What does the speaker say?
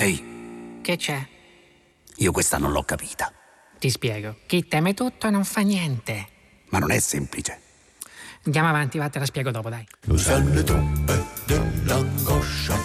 Ehi, Che c'è? io questa non l'ho capita. Ti spiego. Chi teme tutto non fa niente. Ma non è semplice. Andiamo avanti, va, te la spiego dopo, dai. Lo sanno le truppe dell'angoscia,